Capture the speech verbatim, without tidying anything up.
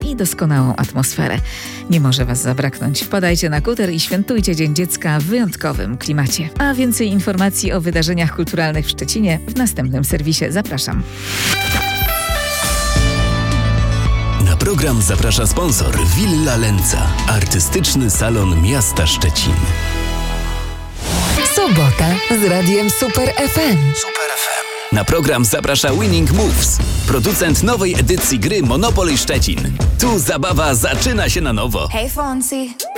i doskonałą atmosferę. Nie może Was zabraknąć. Wpadajcie na Kuter i świętujcie Dzień Dziecka w wyjątkowym klimacie. A więcej informacji o wydarzeniach kulturalnych w Szczecinie w następnym serwisie. Zapraszam. Na program zaprasza sponsor Villa Lenca, artystyczny salon miasta Szczecin. Sobota z Radiem Super F M. Super F M. Na program zaprasza Winning Moves, producent nowej edycji gry Monopoly Szczecin. Tu zabawa zaczyna się na nowo. Hey Fonzie.